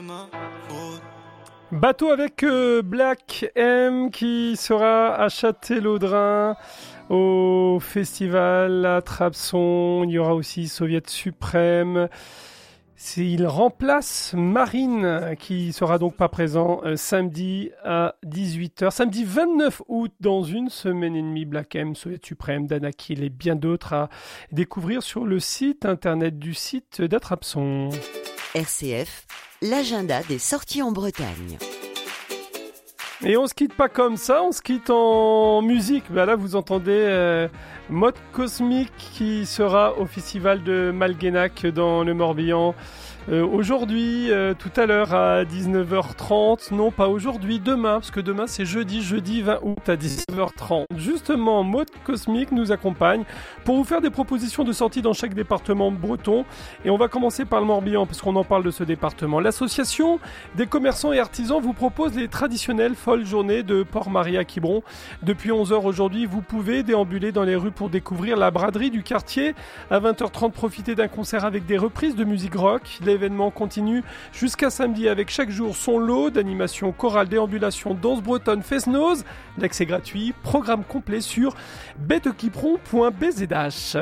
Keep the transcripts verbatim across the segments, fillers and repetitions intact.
Bateau avec euh, Black M qui sera à Châtellerault au festival à Trabzon. Il y aura aussi Soviet Suprême. C'est, il remplace Marine qui sera donc pas présent euh, samedi à dix-huit heures. Samedi vingt-neuf août, dans une semaine et demie, Black M, Soviet Suprême, Danakil et bien d'autres à découvrir sur le site internet du site d'Attrabson. R C F, l'agenda des sorties en Bretagne. Et on se quitte pas comme ça, on se quitte en musique. Ben là, vous entendez euh, Mode Cosmique qui sera au festival de Malguenac dans le Morbihan. Euh, aujourd'hui, euh, tout à l'heure à dix-neuf heures trente, non pas aujourd'hui, demain, parce que demain c'est jeudi, jeudi vingt août à dix-neuf heures trente. Justement, Mode Cosmique nous accompagne pour vous faire des propositions de sortie dans chaque département breton. Et on va commencer par le Morbihan, parce qu'on en parle de ce département. L'association des commerçants et artisans vous propose les traditionnelles folles journées de Port-Marie à Quiberon. Depuis onze heures aujourd'hui, vous pouvez déambuler dans les rues pour découvrir la braderie du quartier. À vingt heures trente, profitez d'un concert avec des reprises de musique rock. L'événement continue jusqu'à samedi avec chaque jour son lot d'animation chorale, déambulation, danse bretonne, fest-noz. L'accès gratuit, programme complet sur betequiperon point b z h.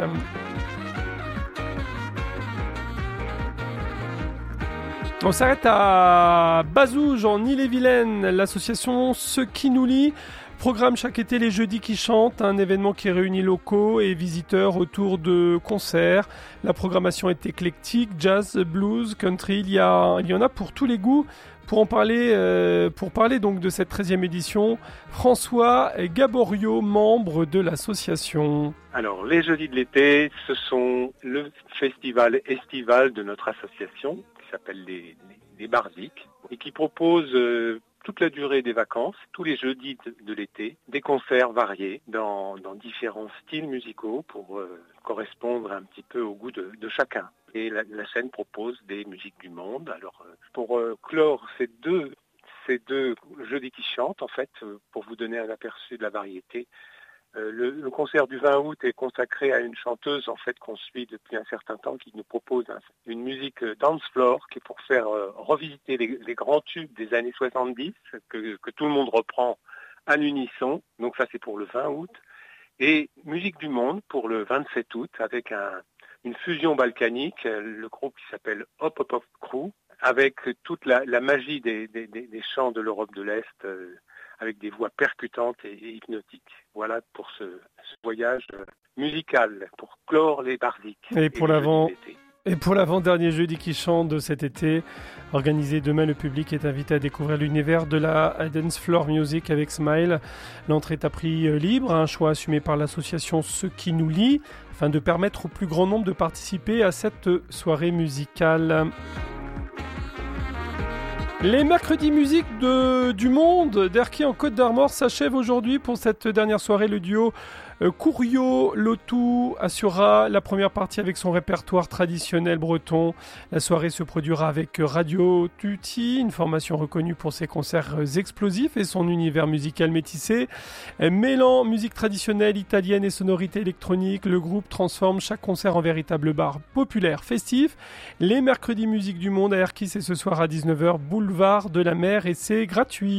On s'arrête à Bazouges en Ille-et-Vilaine, l'association Ce qui nous lie programme chaque été les jeudis qui chantent, un événement qui réunit locaux et visiteurs autour de concerts. La programmation est éclectique, jazz, blues, country, il y, a, il y en a pour tous les goûts. Pour en parler, euh, pour parler donc de cette treizième édition, François Gaborio, membre de l'association. Alors, les jeudis de l'été, ce sont le festival estival de notre association, qui s'appelle les, les, les Bardiques, et qui propose euh, toute la durée des vacances, tous les jeudis de, de l'été, des concerts variés dans, dans différents styles musicaux pour euh, correspondre un petit peu au goût de, de chacun. Et la, la scène propose des musiques du monde. Alors, euh, pour euh, clore ces deux, ces deux jeudis qui chantent, en fait, euh, pour vous donner un aperçu de la variété, euh, le, le concert du vingt août est consacré à une chanteuse, en fait, qu'on suit depuis un certain temps, qui nous propose un, une musique euh, dance floor, qui est pour faire euh, revisiter les, les grands tubes des années soixante-dix, que, que tout le monde reprend à l'unisson. Donc ça, c'est pour le vingt août. Et musique du monde pour le vingt-sept août, avec un une fusion balkanique, le groupe qui s'appelle Hop Hop Hop Crew, avec toute la, la magie des, des, des chants de l'Europe de l'Est, euh, avec des voix percutantes et, et hypnotiques. Voilà pour ce, ce voyage musical, pour clore les Bardiques. Et pour l'avant... Et pour l'avant-dernier jeudi qui chante de cet été, organisé demain, le public est invité à découvrir l'univers de la Dance Floor Music avec Smile. L'entrée est à prix libre, un choix assumé par l'association Ce qui nous lie, afin de permettre au plus grand nombre de participer à cette soirée musicale. Les mercredis musique de, du monde d'Erquy en Côte d'Armor s'achèvent aujourd'hui pour cette dernière soirée. Le duo euh, Couriot Lotou assurera la première partie avec son répertoire traditionnel breton. La soirée se produira avec Radio Tutti, une formation reconnue pour ses concerts explosifs et son univers musical métissé. Euh, mêlant musique traditionnelle italienne et sonorité électronique, le groupe transforme chaque concert en véritable bar populaire festif. Les mercredis musique du monde à Erquy, c'est ce soir à dix-neuf heures, boulevard de la Mer, et c'est gratuit.